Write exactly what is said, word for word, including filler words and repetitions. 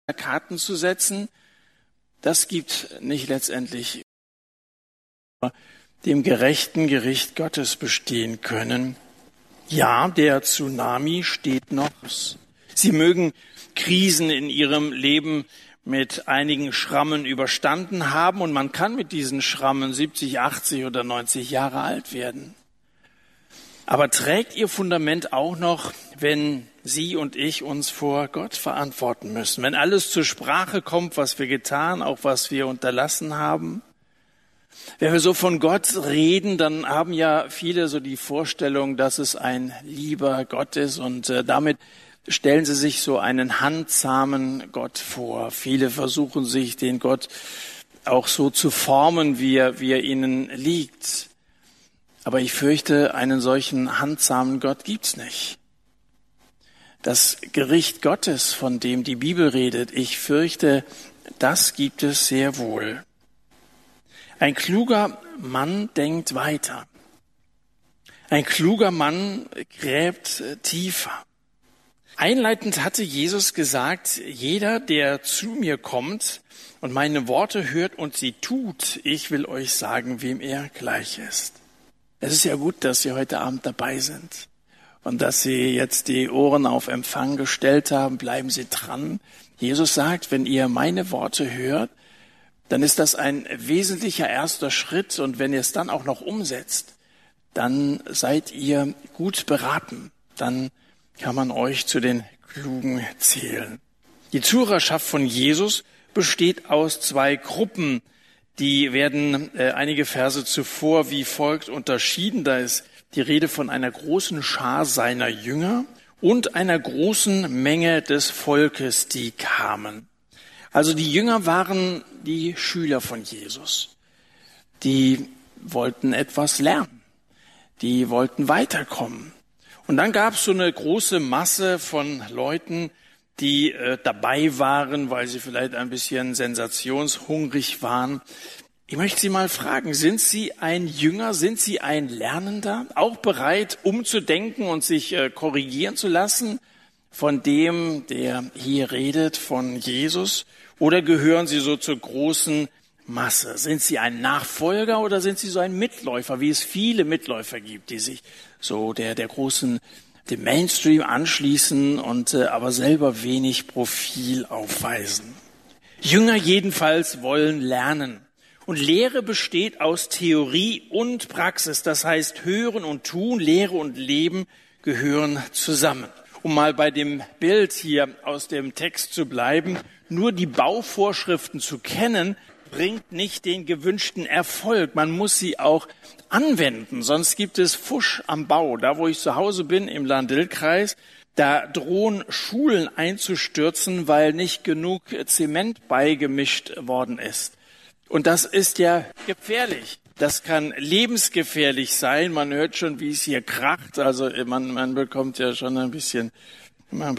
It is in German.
Karten zu setzen, das gibt nicht letztendlich dem gerechten Gericht Gottes bestehen können. Ja, der Tsunami steht noch. Sie mögen Krisen in ihrem Leben mit einigen Schrammen überstanden haben und man kann mit diesen Schrammen siebzig, achtzig oder neunzig Jahre alt werden. Aber trägt ihr Fundament auch noch, wenn Sie und ich uns vor Gott verantworten müssen? Wenn alles zur Sprache kommt, was wir getan, auch was wir unterlassen haben? Wenn wir so von Gott reden, dann haben ja viele so die Vorstellung, dass es ein lieber Gott ist und äh, damit stellen sie sich so einen handzahmen Gott vor. Viele versuchen sich den Gott auch so zu formen, wie er, wie er ihnen liegt. Aber ich fürchte, einen solchen handzamen Gott gibt's nicht. Das Gericht Gottes, von dem die Bibel redet, ich fürchte, das gibt es sehr wohl. Ein kluger Mann denkt weiter. Ein kluger Mann gräbt tiefer. Einleitend hatte Jesus gesagt, jeder, der zu mir kommt und meine Worte hört und sie tut, ich will euch sagen, wem er gleich ist. Es ist ja gut, dass Sie heute Abend dabei sind und dass Sie jetzt die Ohren auf Empfang gestellt haben. Bleiben Sie dran. Jesus sagt, wenn ihr meine Worte hört, dann ist das ein wesentlicher erster Schritt. Und wenn ihr es dann auch noch umsetzt, dann seid ihr gut beraten. Dann kann man euch zu den Klugen zählen. Die Zuhörerschaft von Jesus besteht aus zwei Gruppen. Die werden äh, einige Verse zuvor wie folgt unterschieden. Da ist die Rede von einer großen Schar seiner Jünger und einer großen Menge des Volkes, die kamen. Also die Jünger waren die Schüler von Jesus. Die wollten etwas lernen. Die wollten weiterkommen. Und dann gab es so eine große Masse von Leuten, die äh, dabei waren, weil sie vielleicht ein bisschen sensationshungrig waren. Ich möchte Sie mal fragen, sind Sie ein Jünger, sind Sie ein Lernender, auch bereit umzudenken und sich äh, korrigieren zu lassen von dem, der hier redet, von Jesus? Oder gehören Sie so zur großen Masse? Sind Sie ein Nachfolger oder sind Sie so ein Mitläufer, wie es viele Mitläufer gibt, die sich so der, der großen, dem Mainstream anschließen und äh, aber selber wenig Profil aufweisen? Jünger jedenfalls wollen lernen. Und Lehre besteht aus Theorie und Praxis. Das heißt, Hören und Tun, Lehre und Leben gehören zusammen. Um mal bei dem Bild hier aus dem Text zu bleiben, nur die Bauvorschriften zu kennen, bringt nicht den gewünschten Erfolg. Man muss sie auch anwenden, sonst gibt es Fusch am Bau. Da, wo ich zu Hause bin, im Lahn-Dill-Kreis, da drohen Schulen einzustürzen, weil nicht genug Zement beigemischt worden ist. Und das ist ja gefährlich. Das kann lebensgefährlich sein. Man hört schon, wie es hier kracht. Also man, man bekommt ja schon ein bisschen, man